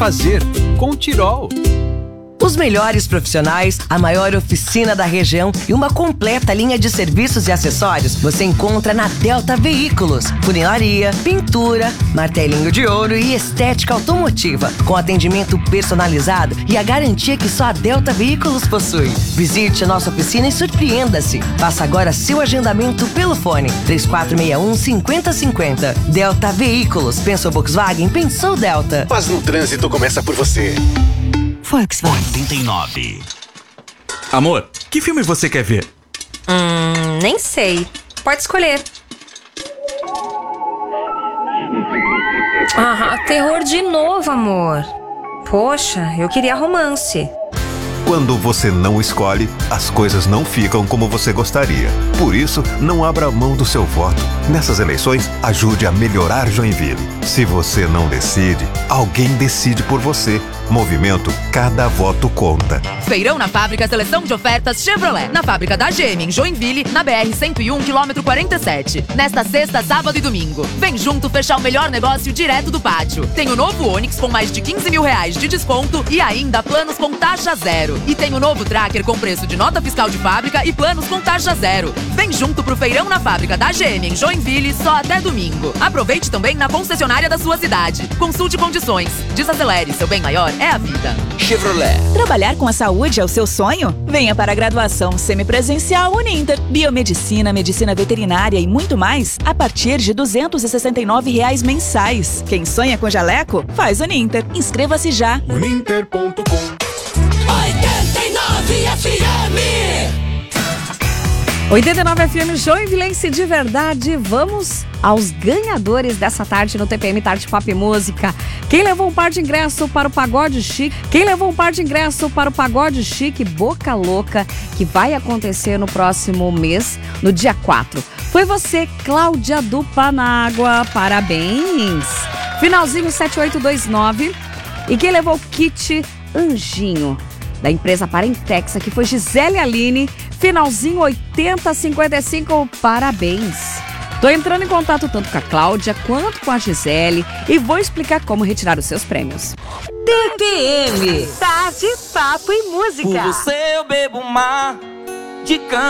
fazer com Tirol. Os melhores profissionais, a maior oficina da região e uma completa linha de serviços e acessórios você encontra na Delta Veículos. Funilaria, pintura, martelinho de ouro e estética automotiva, com atendimento personalizado e a garantia que só a Delta Veículos possui. Visite a nossa oficina e surpreenda-se. Faça agora seu agendamento pelo fone 3461-5050. Delta Veículos. Pensou Volkswagen? Pensou Delta. Paz no trânsito começa por você. Volkswagen. 89. Amor, que filme você quer ver? Nem sei. Pode escolher. Terror de novo, amor. Poxa, eu queria romance. Quando você não escolhe, as coisas não ficam como você gostaria. Por isso, não abra mão do seu voto. Nessas eleições, ajude a melhorar Joinville. Se você não decide, alguém decide por você. Movimento Cada Voto Conta. Feirão na Fábrica, seleção de ofertas Chevrolet. Na fábrica da GM, em Joinville, na BR-101, quilômetro 47. Nesta sexta, sábado e domingo. Vem junto fechar o melhor negócio direto do pátio. Tem o novo Onix com mais de 15 mil reais de desconto e ainda planos com taxa zero. E tem o novo Tracker com preço de nota fiscal de fábrica e planos com taxa zero. Vem junto pro Feirão na Fábrica da GM, em Joinville, só até domingo. Aproveite também na concessionária da sua cidade. Consulte condições. Desacelere, seu bem maior é a vida. Chevrolet. Trabalhar com a saúde é o seu sonho? Venha para a graduação semipresencial Uninter. Biomedicina, medicina veterinária e muito mais a partir de R$ 269 mensais. Quem sonha com jaleco, faz Uninter. Inscreva-se já. Uninter.com 89 FM. 89 FM Joinvilense de verdade. Vamos aos ganhadores dessa tarde no TPM Tarde Papo e Música. Quem levou um par de ingresso para o Pagode Chique? Quem levou um par de ingresso para o Pagode Chique Boca Louca, que vai acontecer no próximo mês, no dia 4? Foi você, Cláudia do Panágua. Parabéns! Finalzinho 7829. E quem levou o kit Anjinho, da empresa Parentexa, que foi Gisele Aline, finalzinho 8055, parabéns. Tô entrando em contato tanto com a Cláudia quanto com a Gisele e vou explicar como retirar os seus prêmios. TPM, Tarde, Papo e Música. Por você eu bebo mar de cana.